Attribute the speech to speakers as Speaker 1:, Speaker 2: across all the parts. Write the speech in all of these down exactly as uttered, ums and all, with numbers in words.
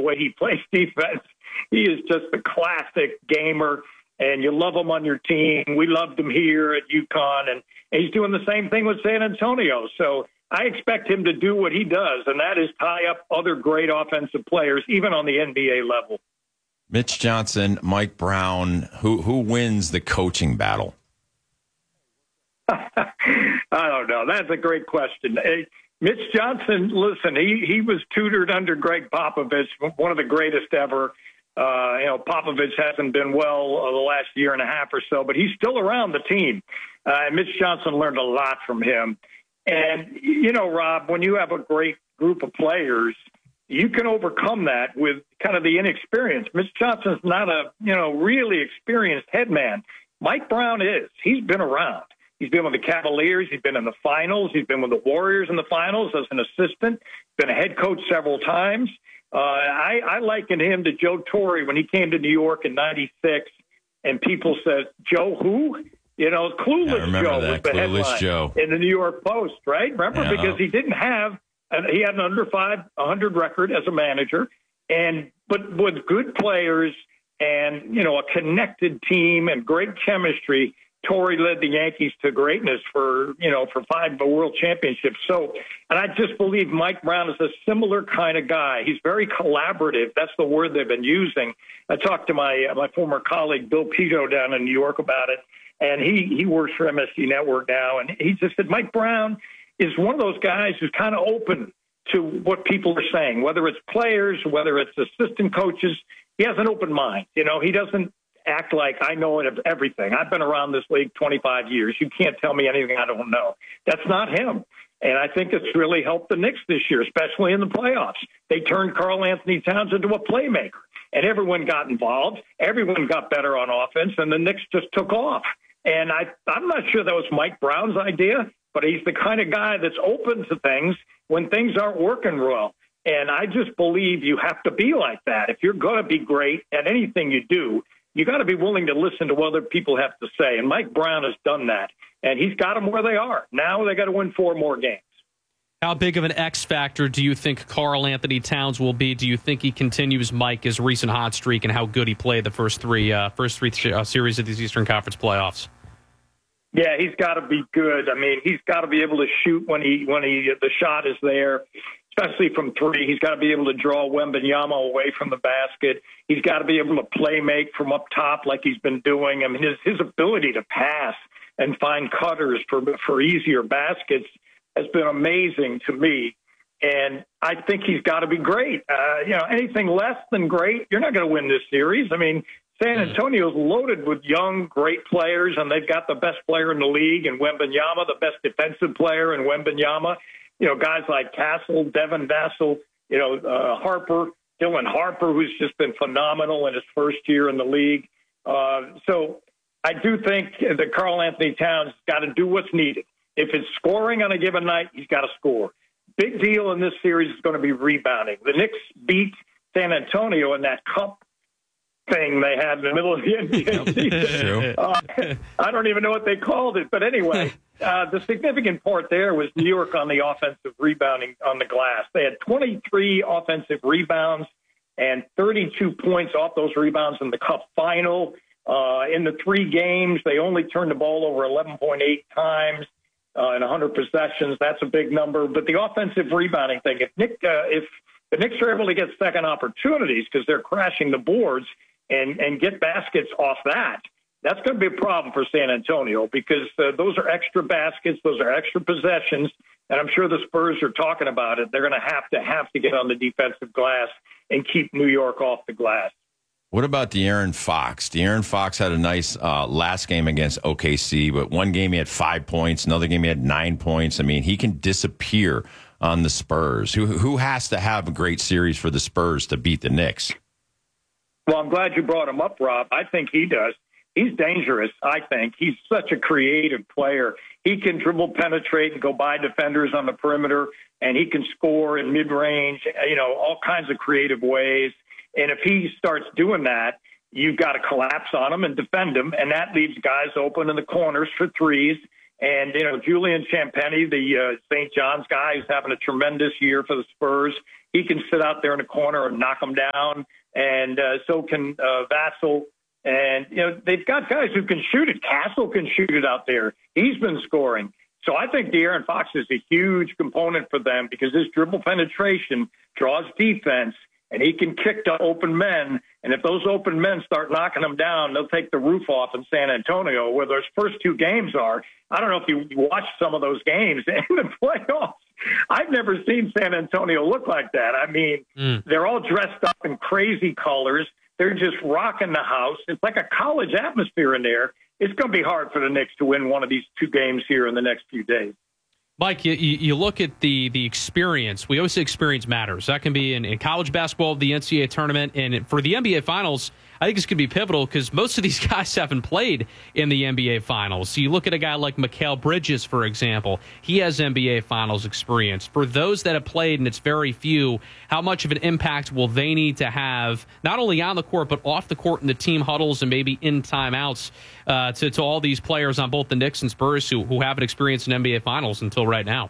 Speaker 1: way he plays defense. He is just a classic gamer, and you love him on your team. We loved him here at UConn, and he's doing the same thing with San Antonio. So I expect him to do what he does, and that is tie up other great offensive players, even on the N B A level.
Speaker 2: Mitch Johnson, Mike Brown, who who wins the coaching battle?
Speaker 1: I don't know. That's a great question. Hey, Mitch Johnson, listen, he, he was tutored under Greg Popovich, one of the greatest ever. Uh, you know, Popovich hasn't been well uh, the last year and a half or so, but he's still around the team. Uh, and Mitch Johnson learned a lot from him. And, you know, Rob, when you have a great group of players, you can overcome that with kind of the inexperience. Mitch Johnson's not a, you know, really experienced head man. Mike Brown is. He's been around. He's been with the Cavaliers. He's been in the finals. He's been with the Warriors in the finals as an assistant, been a head coach several times. Uh, I, I liken him to Joe Torre when he came to New York in ninety-six, and people said, Joe who? You know, Clueless Joe
Speaker 2: that.
Speaker 1: was the
Speaker 2: Clueless
Speaker 1: headline
Speaker 2: Joe.
Speaker 1: in the New York Post, right? Remember,
Speaker 2: yeah.
Speaker 1: because he didn't have – he had an under five hundred record as a manager, and but with good players and, you know, a connected team and great chemistry, Torrey led the Yankees to greatness for, you know, for five world championships. So, and I just believe Mike Brown is a similar kind of guy. He's very collaborative. That's the word they've been using. I talked to my uh, my former colleague, Bill Pito, down in New York about it, and he, he works for M S G Network now, and he just said Mike Brown is one of those guys who's kind of open to what people are saying, whether it's players, whether it's assistant coaches. He has an open mind. You know, he doesn't act like I know it of everything. I've been around this league twenty-five years. You can't tell me anything I don't know. That's not him. And I think it's really helped the Knicks this year, especially in the playoffs. They turned Karl Anthony Towns into a playmaker, and everyone got involved. Everyone got better on offense, and the Knicks just took off. And I, I'm not sure that was Mike Brown's idea, but he's the kind of guy that's open to things when things aren't working well. And I just believe you have to be like that. If you're going to be great at anything you do, you got to be willing to listen to what other people have to say. And Mike Brown has done that, and he's got them where they are. Now they got to win four more games.
Speaker 3: How big of an X factor do you think Karl Anthony Towns will be? Do you think he continues Mike's recent hot streak and how good he played the first three uh, first three uh, series of these Eastern Conference playoffs?
Speaker 1: Yeah, he's got to be good. I mean, he's got to be able to shoot when he when he the shot is there, especially from three. He's got to be able to draw Wembanyama away from the basket. He's got to be able to play make from up top like he's been doing. I mean, his his ability to pass and find cutters for for easier baskets has been amazing to me. And I think he's got to be great. Uh, you know, anything less than great, you're not going to win this series. I mean, San Antonio's loaded with young, great players, and they've got the best player in the league in Wembanyama, the best defensive player in Wembanyama. You know, guys like Castle, Devin Vassell, you know, uh, Harper, Dylan Harper, who's just been phenomenal in his first year in the league. Uh, so I do think that Karl Anthony Towns has got to do what's needed. If it's scoring on a given night, he's got to score. Big deal in this series is going to be rebounding. The Knicks beat San Antonio in that cup thing they had in the middle of the N B A season. Uh, I don't even know what they called it. But anyway, uh, the significant part there was New York on the offensive rebounding on the glass. They had twenty-three offensive rebounds and thirty-two points off those rebounds in the cup final. Uh, in the three games, they only turned the ball over eleven point eight times. Uh, in one hundred possessions, that's a big number. But the offensive rebounding thing, if Nick, uh, if the Knicks are able to get second opportunities because they're crashing the boards and, and get baskets off that, that's going to be a problem for San Antonio because uh, those are extra baskets, those are extra possessions, and I'm sure the Spurs are talking about it. They're going to have to have to get on the defensive glass and keep New York off the glass.
Speaker 2: What about De'Aaron Fox? De'Aaron Fox had a nice uh, last game against O K C, but one game he had five points, another game he had nine points. I mean, he can disappear on the Spurs. Who who has to have a great series for the Spurs to beat the Knicks?
Speaker 1: Well, I'm glad you brought him up, Rob. I think he does. He's dangerous, I think. He's such a creative player. He can dribble, penetrate, and go by defenders on the perimeter, and he can score in mid-range, you know, all kinds of creative ways. And if he starts doing that, you've got to collapse on him and defend him, and that leaves guys open in the corners for threes. And, you know, Julian Champagny, the uh, Saint John's guy, who's having a tremendous year for the Spurs, he can sit out there in the corner and knock them down. And uh, so can uh, Vassell. And, you know, they've got guys who can shoot it. Castle can shoot it out there. He's been scoring. So I think De'Aaron Fox is a huge component for them because his dribble penetration draws defense, and he can kick to open men. And if those open men start knocking them down, they'll take the roof off in San Antonio, where those first two games are. I don't know if you watched some of those games in the playoffs. I've never seen San Antonio look like that. I mean, mm. they're all dressed up in crazy colors. They're just rocking the house. It's like a college atmosphere in there. It's going to be hard for the Knicks to win one of these two games here in the next few days.
Speaker 3: Mike, you, you look at the the experience. We always say experience matters. That can be in, in college basketball, the N C double A tournament, and for the N B A Finals, I think it's going to be pivotal because most of these guys haven't played in the N B A Finals. So you look at a guy like Mikal Bridges, for example. He has N B A Finals experience. For those that have played, and it's very few, how much of an impact will they need to have, not only on the court, but off the court in the team huddles and maybe in timeouts uh, to, to all these players on both the Knicks and Spurs who, who haven't experienced an N B A Finals until right now?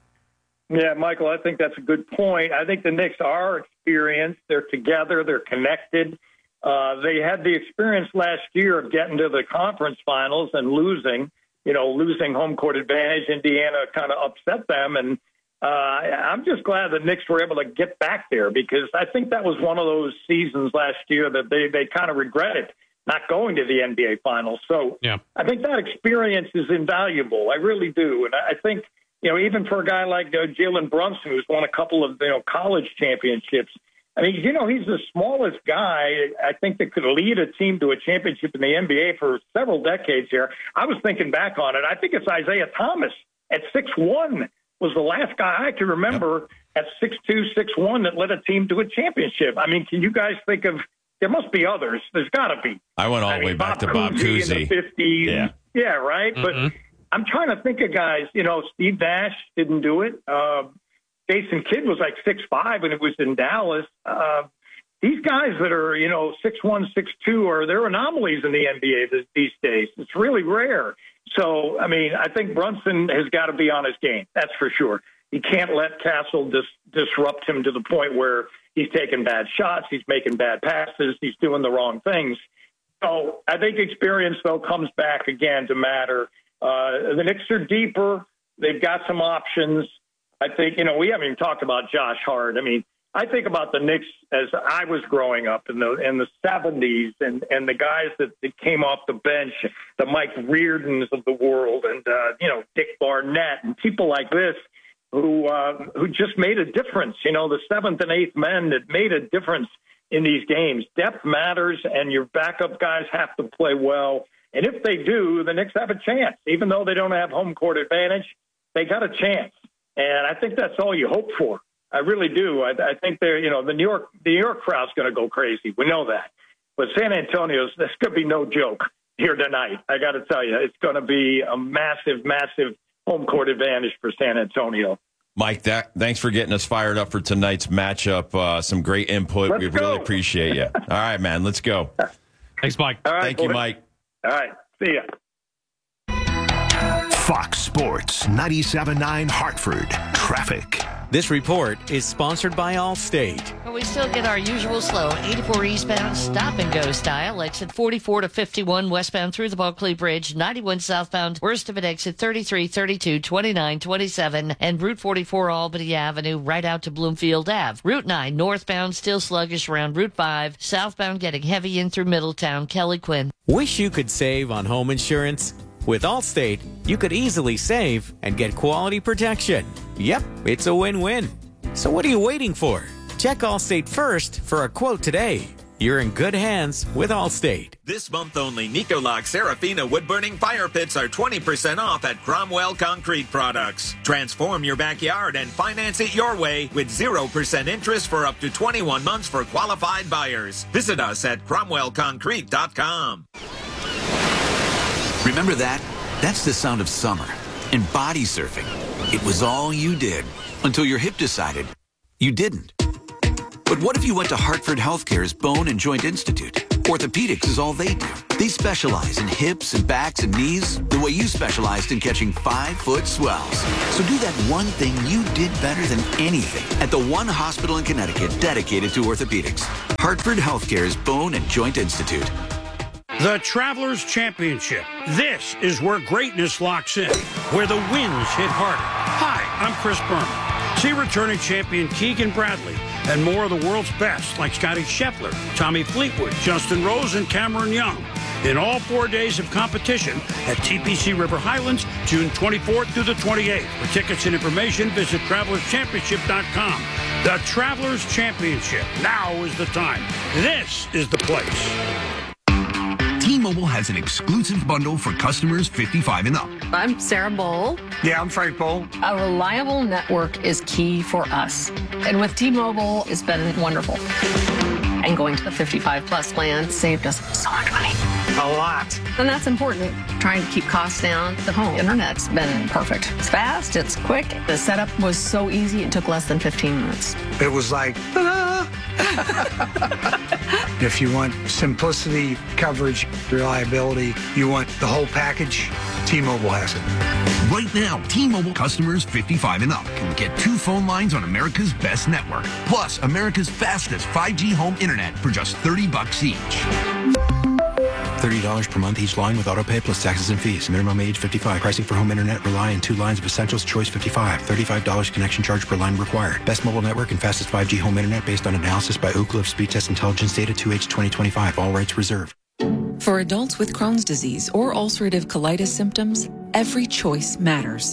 Speaker 1: Yeah, Michael, I think that's a good point. I think the Knicks are experienced. They're together. They're connected. Uh, they had the experience last year of getting to the conference finals and losing, you know, losing home court advantage. Indiana kind of upset them. And uh, I'm just glad the Knicks were able to get back there because I think that was one of those seasons last year that they, they kind of regretted not going to the N B A Finals. So yeah. I think that experience is invaluable. I really do. And I think, you know, even for a guy like uh, Jalen Brunson, who's won a couple of, you know, college championships, I mean, you know, he's the smallest guy, I think, that could lead a team to a championship in the N B A for several decades here. I was thinking back on it. I think it's Isaiah Thomas at six one was the last guy I can remember yep. at six two, six one that led a team to a championship. I mean, can you guys think of – there must be others. There's got to be.
Speaker 2: I went all the way back to Bob Cousy.
Speaker 1: In the fifties. Yeah, yeah right? Mm-hmm. But I'm trying to think of guys. You know, Steve Nash didn't do it. Uh, Jason Kidd was like six five when it was in Dallas. Uh, these guys that are, you know, six one, six two, are they're anomalies in the N B A this, these days. It's really rare. So, I mean, I think Brunson has got to be on his game. That's for sure. He can't let Castle dis- disrupt him to the point where he's taking bad shots, he's making bad passes, he's doing the wrong things. So I think experience, though, comes back again to matter. Uh, the Knicks are deeper. They've got some options. I think, you know, we haven't even talked about Josh Hart. I mean, I think about the Knicks as I was growing up in the in the seventies and, and the guys that, that came off the bench, the Mike Reardons of the world and, uh, you know, Dick Barnett and people like this who uh, who just made a difference. You know, the seventh and eighth men that made a difference in these games. Depth matters, and your backup guys have to play well. And if they do, the Knicks have a chance. Even though they don't have home court advantage, they got a chance. And I think that's all you hope for. I really do. I, I think they're, you know, the New York, the New York crowd's going to go crazy. We know that. But San Antonio's, this could be no joke here tonight. I got to tell you, it's going to be a massive, massive home court advantage for San Antonio.
Speaker 2: Mike, that, thanks for getting us fired up for tonight's matchup. Uh, some great input.
Speaker 1: Let's
Speaker 2: we
Speaker 1: go.
Speaker 2: really appreciate you. All right, man. Let's go.
Speaker 3: Thanks, Mike.
Speaker 1: All right,
Speaker 2: Thank
Speaker 1: boy.
Speaker 2: you, Mike.
Speaker 1: All right. See ya.
Speaker 4: Fox Sports ninety-seven point nine Hartford Traffic.
Speaker 5: This report is sponsored by Allstate.
Speaker 6: Well, we still get our usual slow eighty-four eastbound stop and go style. Exit forty-four to fifty-one westbound through the Bulkley Bridge. ninety-one southbound worst of it exit thirty-three, thirty-two, twenty-nine, twenty-seven. And Route forty-four Albany Avenue right out to Bloomfield Ave. Route nine northbound still sluggish around Route five. Southbound getting heavy in through Middletown. Kelly Quinn.
Speaker 5: Wish you could save on home insurance? With Allstate, you could easily save and get quality protection. Yep, it's a win-win. So what are you waiting for? Check Allstate first for a quote today. You're in good hands with Allstate.
Speaker 7: This month only, Nicolox Serafina wood-burning fire pits are twenty percent off at Cromwell Concrete Products. Transform your backyard and finance it your way with zero percent interest for up to twenty-one months for qualified buyers. Visit us at cromwell concrete dot com.
Speaker 8: Remember that? That's the sound of summer and body surfing. It was all you did until your hip decided you didn't. But what if you went to Hartford Healthcare's Bone and Joint Institute Orthopedics is all they do. They specialize in hips and backs and knees the way you specialized in catching five-foot swells. So do that one thing you did better than anything at the one hospital in Connecticut dedicated to orthopedics. Hartford Healthcare's Bone and Joint Institute.
Speaker 9: The Travelers Championship. This is where greatness locks in, where the wins hit harder. Hi, I'm Chris Berman. See returning champion Keegan Bradley and more of the world's best like Scotty Scheffler, Tommy Fleetwood, Justin Rose, and Cameron Young in all four days of competition at T P C River Highlands, June twenty-fourth through the twenty-eighth. For tickets and information, visit travelers championship dot com. The Travelers Championship. Now is the time. This is the place.
Speaker 4: T-Mobile has an exclusive bundle for customers fifty-five and up.
Speaker 10: I'm Sarah Bowl.
Speaker 9: Yeah, I'm Frank Bowl.
Speaker 10: A reliable network is key for us. And with T-Mobile, it's been wonderful. And going to the fifty-five plus plan saved us so much money.
Speaker 9: A lot.
Speaker 10: And that's important. Trying to keep costs down. The home internet's been perfect. It's fast, it's quick. The setup was so easy, it took less than fifteen minutes.
Speaker 9: It was like, ta-da! If you want simplicity, coverage, reliability, you want the whole package, T-Mobile has it.
Speaker 4: Right now, T-Mobile customers fifty-five and up can get two phone lines on America's best network, plus America's fastest five G home internet for just thirty bucks each.
Speaker 11: thirty dollars per month each line with autopay plus taxes and fees. Minimum age fifty-five. Pricing for home internet rely on two lines of Essentials Choice fifty-five. thirty-five dollars connection charge per line required. Best mobile network and fastest five G home internet based on analysis by Ookla of Speed Test Intelligence Data two H twenty twenty-five. All rights reserved.
Speaker 12: For adults with Crohn's disease or ulcerative colitis symptoms, every choice matters.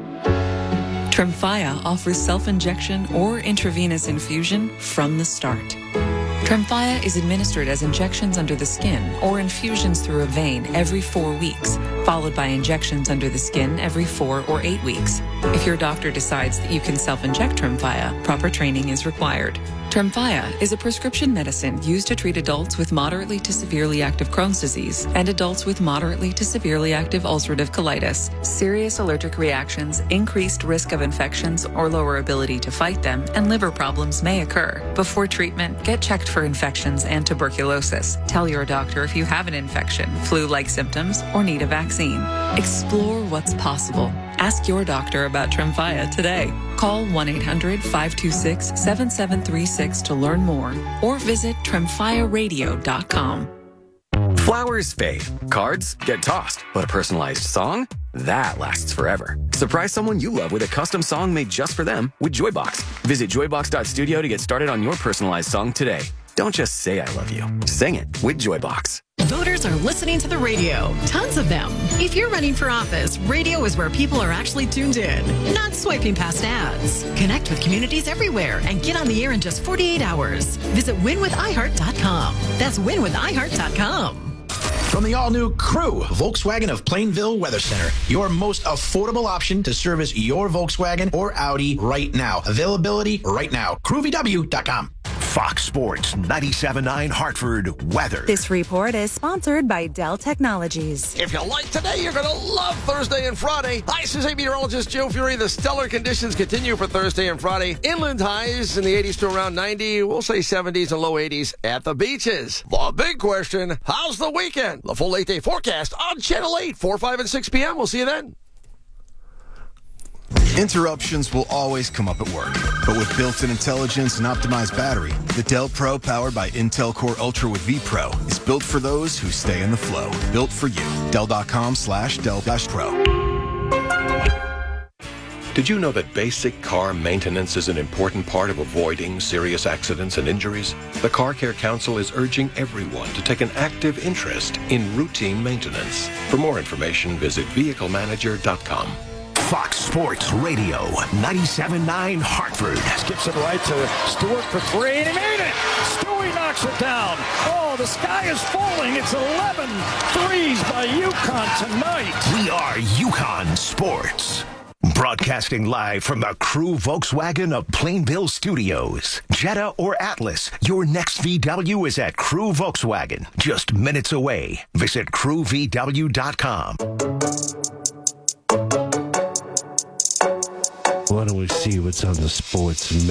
Speaker 12: Tremfya offers self-injection or intravenous infusion from the start. Tremfya is administered as injections under the skin or infusions through a vein every four weeks, followed by injections under the skin every four or eight weeks. If your doctor decides that you can self-inject Tremfya, proper training is required. Tremfya is a prescription medicine used to treat adults with moderately to severely active Crohn's disease and adults with moderately to severely active ulcerative colitis. Serious allergic reactions, increased risk of infections or lower ability to fight them, and liver problems may occur. Before treatment, get checked for infections and tuberculosis. Tell your doctor if you have an infection, flu-like symptoms, or need a vaccine. Explore what's possible. Ask your doctor about Tremfya today. Call one eight hundred five two six seven seven three six to learn more or visit tremfya radio dot com.
Speaker 13: Flowers fade, cards get tossed, but a personalized song? That lasts forever. Surprise someone you love with a custom song made just for them with Joybox. Visit joybox dot studio to get started on your personalized song today. Don't just say I love you. Sing it with Joybox.
Speaker 14: Voters are listening to the radio. Tons of them. If you're running for office, radio is where people are actually tuned in, not swiping past ads. Connect with communities everywhere and get on the air in just forty-eight hours. Visit win with i heart dot com. That's win with i heart dot com.
Speaker 15: From the all-new Crew, Volkswagen of Plainville Weather Center, your most affordable option to service your Volkswagen or Audi right now. Availability right now. crew v w dot com.
Speaker 4: Fox Sports ninety-seven point nine Hartford weather.
Speaker 16: This report is sponsored by Dell Technologies.
Speaker 17: If you like today, you're going to love Thursday and Friday. Hi, this is meteorologist Joe Fury. The stellar conditions continue for Thursday and Friday. Inland highs in the eighties to around ninety. We'll say seventies and low eighties at the beaches. The big question, how's the weekend? The full eight-day forecast on Channel eight, four, five, and six p.m. We'll see you then.
Speaker 18: Interruptions will always come up at work, but with built-in intelligence and optimized battery, the Dell Pro powered by Intel Core Ultra with vPro is built for those who stay in the flow. Built for you. Dell.com slash Dell dash Pro.
Speaker 19: Did you know that basic car maintenance is an important part of avoiding serious accidents and injuries? The Car Care Council is urging everyone to take an active interest in routine maintenance. For more information, visit vehicle manager dot com.
Speaker 4: Fox Sports Radio ninety-seven point nine Hartford.
Speaker 20: Skips it right to Stewart for three, and he made it! Stewie knocks it down. Oh, the sky is falling. It's eleven threes by UConn tonight.
Speaker 4: We are UConn Sports. Broadcasting live from the Crew Volkswagen of Plainville Studios. Jetta or Atlas, your next V W is at Crew Volkswagen. Just minutes away. Visit crew v w dot com.
Speaker 21: Why don't we see what's on the sports